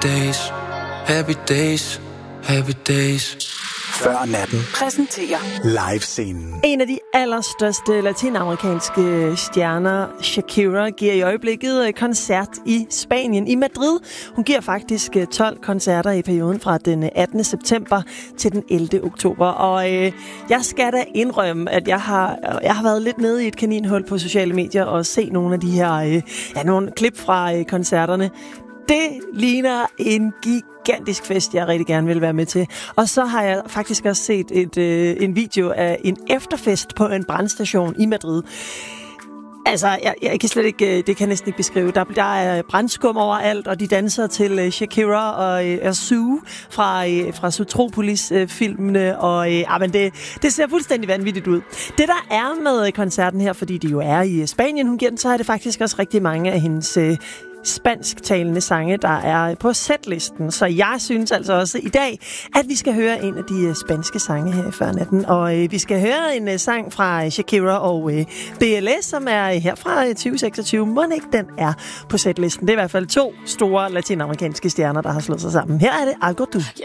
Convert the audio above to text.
days, happy days, happy days. Før natten præsenterer livescenen. En af de allerstørste latinamerikanske stjerner, Shakira, giver i øjeblikket koncert i Spanien, i Madrid. Hun giver faktisk 12 koncerter i perioden fra den 18. september til den 11. oktober. Og jeg skal da indrømme, at jeg har været lidt nede i et kaninhul på sociale medier og se nogle af de her nogle klip fra koncerterne. Det ligner en gigantisk fest, jeg rigtig gerne vil være med til. Og så har jeg faktisk også set en video af en efterfest på en brandstation i Madrid. Altså, jeg kan slet ikke, det kan jeg næsten ikke beskrive. Der er brandskum overalt, og de danser til Shakira og Sue fra Zootropolis-filmene, og men det ser fuldstændig vanvittigt ud. Det, der er med koncerten her, fordi det jo er i Spanien, hun giver den, så er det faktisk også rigtig mange af hendes spansktalende sange, der er på setlisten. Så jeg synes altså også i dag, at vi skal høre en af de spanske sange her i Før natten. Og vi skal høre en sang fra Shakira og BLS, som er her fra 2026. Må ikke den er på setlisten. Det er i hvert fald to store latinamerikanske stjerner, der har slået sig sammen. Her er det Algo Du. Y